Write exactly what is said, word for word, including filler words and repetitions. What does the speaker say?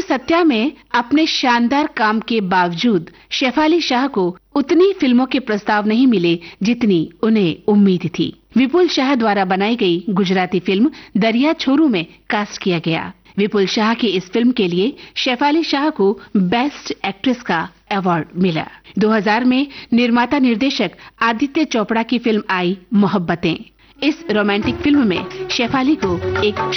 सत्या में अपने शानदार काम के बावजूद शेफाली शाह को उतनी फिल्मों के प्रस्ताव नहीं मिले जितनी उन्हें उम्मीद थी। विपुल शाह द्वारा बनाई गई गुजराती फिल्म दरिया छोरू में कास्ट किया गया। विपुल शाह की इस फिल्म के लिए शेफाली शाह को बेस्ट एक्ट्रेस का अवार्ड मिला। दो हज़ार में निर्माता निर्देशक आदित्य चोपड़ा की फिल्म आई मोहब्बतें। इस रोमांटिक फिल्म में शेफाली को एक